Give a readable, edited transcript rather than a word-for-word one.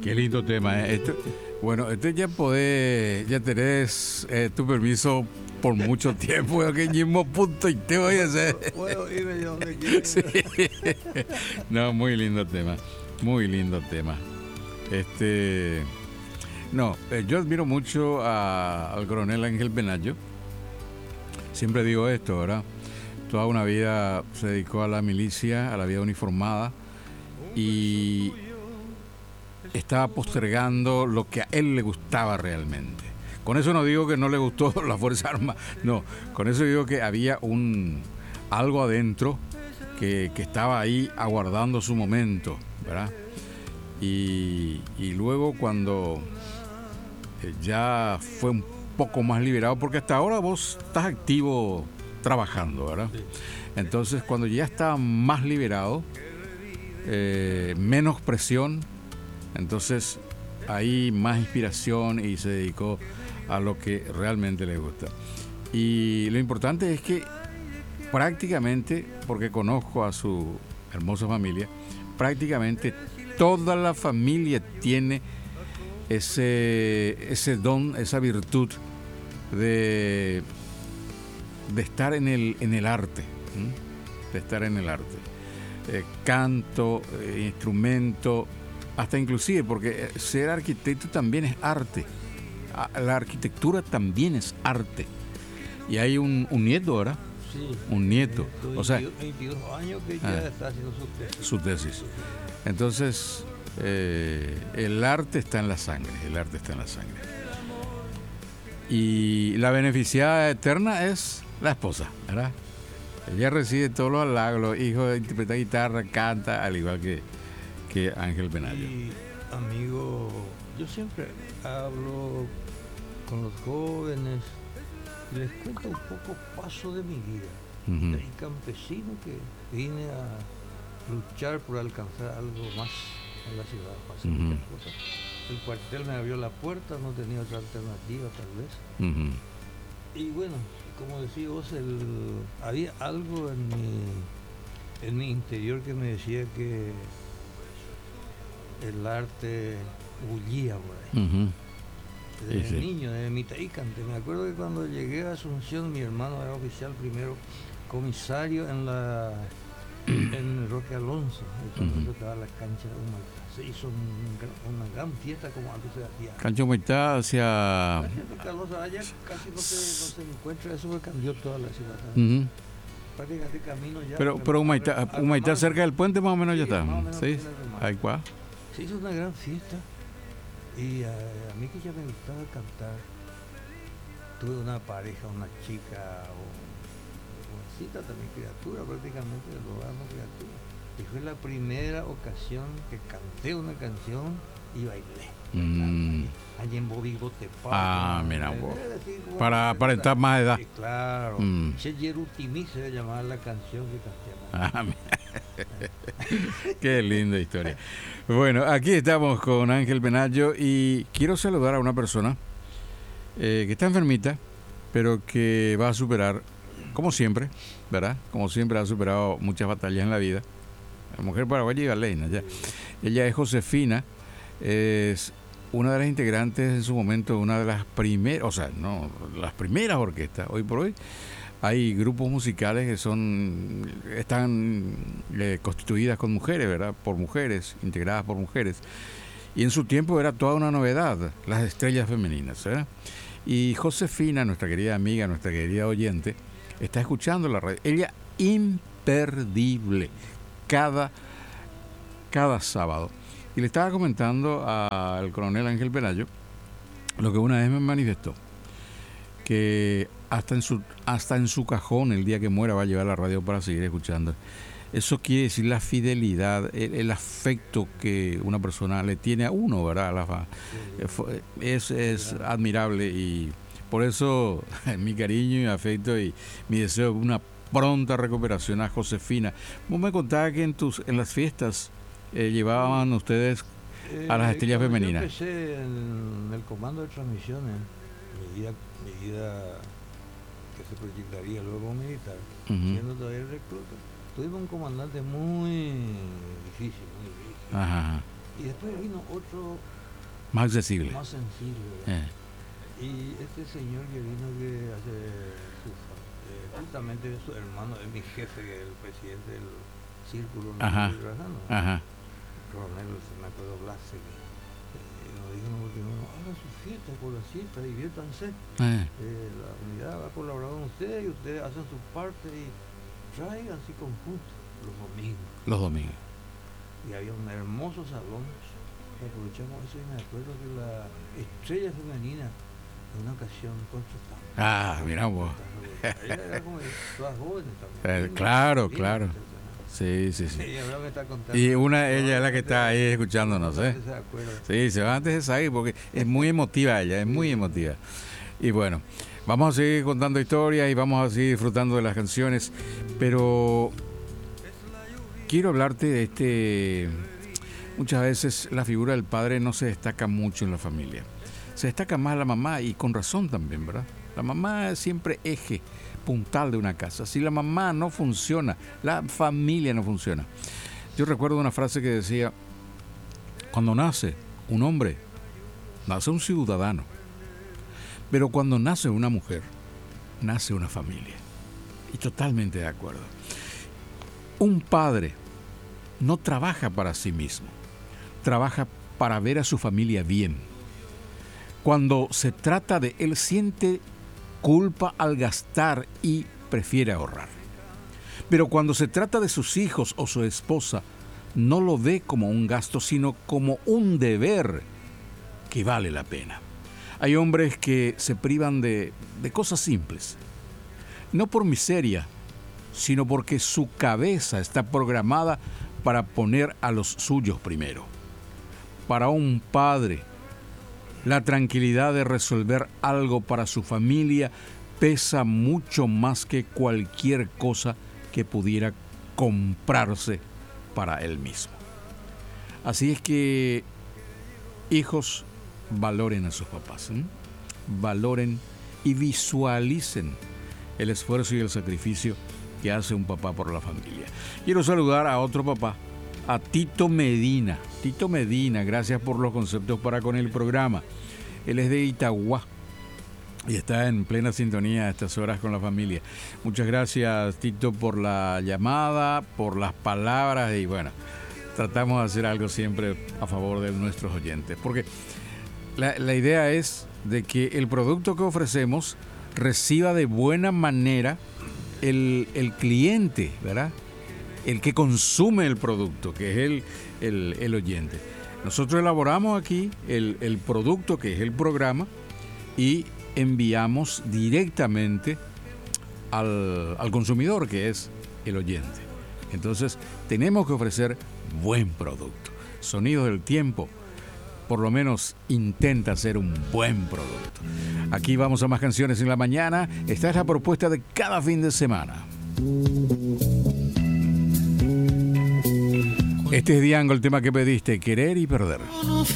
Qué lindo tema, ¿eh? Bueno, ya tenés tu permiso por mucho tiempo, que el mismo punto y te voy a hacer. Puedo irme yo donde quiera. Sí. No, muy lindo tema, muy lindo tema. Yo admiro mucho al coronel Ángel Benayo. Siempre digo esto, ¿verdad? Toda una vida se dedicó a la milicia, a la vida uniformada, y estaba postergando lo que a él le gustaba realmente. Con eso no digo que no le gustó la Fuerza Armada, no, con eso digo que había algo adentro que estaba ahí aguardando su momento, ¿verdad? Y luego cuando ya fue un poco más liberado, porque hasta ahora vos estás activo trabajando, ¿verdad? Sí. Entonces cuando ya estaba más liberado, menos presión, entonces ahí más inspiración y se dedicó a lo que realmente le gusta. Y lo importante es que prácticamente, porque conozco a su hermosa familia, prácticamente toda la familia tiene ese don, esa virtud de estar en el arte, de estar en el arte. Canto, instrumento, hasta inclusive, porque ser arquitecto también es arte. La arquitectura también es arte. Y hay un nieto, ¿verdad? Sí. Un nieto. O sea, 22 años que ya está haciendo su tesis. Entonces, el arte está en la sangre. El arte está en la sangre. Y la beneficiada eterna es la esposa, ¿verdad? Ella recibe todos los halagos, los hijos, interpreta guitarra, canta, al igual que Ángel Benayo. Y amigo, yo siempre hablo con los jóvenes y les cuento un poco paso de mi vida. Uh-huh. Soy campesino que vine a luchar por alcanzar algo más en la ciudad, para hacer muchas cosas. El cuartel me abrió la puerta, no tenía otra alternativa tal vez. Uh-huh. Y bueno, como decís vos, había algo en mi interior que me decía que el arte bullía por ahí. Uh-huh. Desde niño, desde mi taícante. Me acuerdo que cuando llegué a Asunción, mi hermano era oficial primero, comisario en Roque Alonso, y cuando estaba la cancha de Humaitá. Se hizo una gran fiesta como antes se hacía. Cancha Humaitá hacia... Allá casi no se encuentra eso, porque cambió toda la ciudad. Uh-huh. Prácticamente camino ya. Pero Humaitá cerca del puente más o menos, sí, ya está. ¿Sí? Ahí va. Se hizo una gran fiesta y a mí que ya me gustaba cantar, tuve una pareja, una chica, jovencita también, criatura prácticamente, del hogar, no criatura. Y fue la primera ocasión que canté una canción y bailé. Allí en Bobigote Park. Mira vos. Para aparentar más edad. Sí, claro. Che Yerutimi se llamaba la canción que canté. Qué linda historia. Bueno, aquí estamos con Ángel Benayo y quiero saludar a una persona que está enfermita, pero que va a superar, como siempre, ¿verdad? Como siempre ha superado muchas batallas en la vida. La mujer paraguaya y galeña, ya. Ella es Josefina, es una de las integrantes en su momento, una de las primeras, o sea, no, las primeras orquestas. Hoy por hoy hay grupos musicales que están constituidas con mujeres, ¿verdad? Por mujeres, integradas por mujeres. Y en su tiempo era toda una novedad, las estrellas femeninas, ¿verdad? Y Josefina, nuestra querida amiga, nuestra querida oyente, está escuchando la radio. Ella imperdible cada sábado. Y le estaba comentando al coronel Ángel Benayo lo que una vez me manifestó, que hasta en su cajón el día que muera va a llevar la radio para seguir escuchando. Eso quiere decir la fidelidad, el afecto que una persona le tiene a uno, ¿verdad? Es admirable, y por eso mi cariño y mi afecto y mi deseo de una pronta recuperación a Josefina. Vos me contabas que en las fiestas llevaban ustedes a las estrellas femeninas. Yo empecé en el comando de transmisiones, medida que se proyectaría luego militar, siendo todavía el recluta. Tuvimos un comandante muy difícil. Ajá. Y después vino otro Más accesible. más sensible. Y este señor que vino que hace justamente su hermano es mi jefe, el presidente del círculo Ajá. trabajando, Ajá. Coronel, se me acuerdo Blase, nos dijo porque no, hagan su fiesta por la cita, diviértanse. La unidad va a colaborar con ustedes y ustedes hacen su parte y traigan así conjunto los domingos. Los domingos. Y había un hermoso salón. Aprovechamos eso y me acuerdo que la estrella femenina en una ocasión contratamos. Ah, mira vos. Ella era como todas jóvenes también. Claro, claro. Sí, sí, sí. Y ahora me está contando. Y ella es la que está ahí escuchándonos, ¿eh? Sí, se va antes de salir porque es muy emotiva ella, es muy emotiva. Y bueno, vamos a seguir contando historias y vamos a seguir disfrutando de las canciones, pero quiero hablarte de muchas veces la figura del padre no se destaca mucho en la familia. Se destaca más la mamá y con razón también, ¿verdad? La mamá es siempre eje puntal de una casa. Si la mamá no funciona, la familia no funciona. Yo recuerdo una frase que decía, cuando nace un hombre, nace un ciudadano, pero cuando nace una mujer, nace una familia. Y totalmente de acuerdo. Un padre no trabaja para sí mismo, trabaja para ver a su familia bien. Cuando se trata de él, siente culpa al gastar y prefiere ahorrar. Pero cuando se trata de sus hijos o su esposa, no lo ve como un gasto, sino como un deber que vale la pena. Hay hombres que se privan de cosas simples, no por miseria, sino porque su cabeza está programada para poner a los suyos primero. Para un padre, la tranquilidad de resolver algo para su familia pesa mucho más que cualquier cosa que pudiera comprarse para él mismo. Así es que, hijos, valoren a sus papás, valoren y visualicen el esfuerzo y el sacrificio que hace un papá por la familia. Quiero saludar a otro papá, a Tito Medina. Tito Medina, gracias por los conceptos para con el programa. Él es de Itagua y está en plena sintonía a estas horas con la familia. Muchas gracias, Tito, por la llamada, por las palabras y bueno, tratamos de hacer algo siempre a favor de nuestros oyentes, porque la idea es de que el producto que ofrecemos reciba de buena manera el cliente, ¿verdad? El que consume el producto, que es el oyente. Nosotros elaboramos aquí el producto, que es el programa, y enviamos directamente al consumidor, que es el oyente. Entonces, tenemos que ofrecer buen producto. Sonidos del Tiempo, por lo menos intenta hacer un buen producto. Aquí vamos a más canciones en la mañana. Esta es la propuesta de cada fin de semana. Este es Diango, el tema que pediste, Querer y Perder.